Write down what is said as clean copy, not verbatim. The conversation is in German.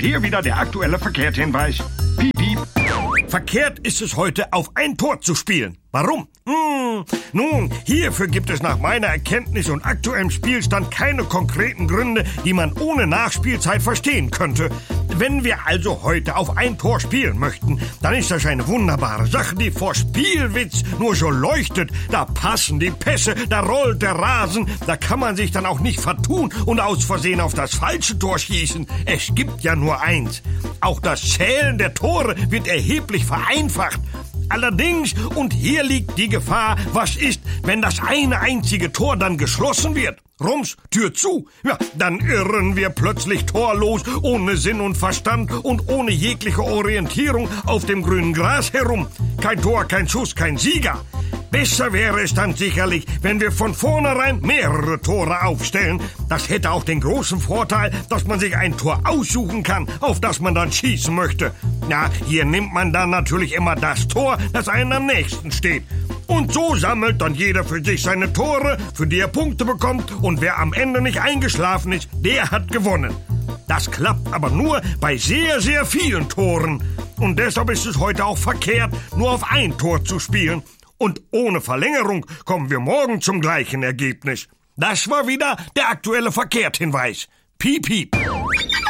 hier wieder der aktuelle Verkehrshinweis. Piep, piep. Verkehrt ist es heute, auf ein Tor zu spielen. Warum? Nun, hierfür gibt es nach meiner Erkenntnis und aktuellem Spielstand keine konkreten Gründe, die man ohne Nachspielzeit verstehen könnte. Wenn wir also heute auf ein Tor spielen möchten, dann ist das eine wunderbare Sache, die vor Spielwitz nur so leuchtet. Da passen die Pässe, da rollt der Rasen, da kann man sich dann auch nicht vertun und aus Versehen auf das falsche Tor schießen. Es gibt ja nur eins. Auch das Zählen der Tore wird erheblich vereinfacht. Allerdings, und hier liegt die Gefahr, was ist, wenn das eine einzige Tor dann geschlossen wird? Rums, Tür zu. Ja, dann irren wir plötzlich torlos, ohne Sinn und Verstand und ohne jegliche Orientierung auf dem grünen Gras herum. Kein Tor, kein Schuss, kein Sieger. Besser wäre es dann sicherlich, wenn wir von vornherein mehrere Tore aufstellen. Das hätte auch den großen Vorteil, dass man sich ein Tor aussuchen kann, auf das man dann schießen möchte. Ja, hier nimmt man dann natürlich immer das Tor, das einem am nächsten steht. Und so sammelt dann jeder für sich seine Tore, für die er Punkte bekommt. Und wer am Ende nicht eingeschlafen ist, der hat gewonnen. Das klappt aber nur bei sehr, sehr vielen Toren. Und deshalb ist es heute auch verkehrt, nur auf ein Tor zu spielen. Und ohne Verlängerung kommen wir morgen zum gleichen Ergebnis. Das war wieder der aktuelle Verkehrshinweis. Piep, piep.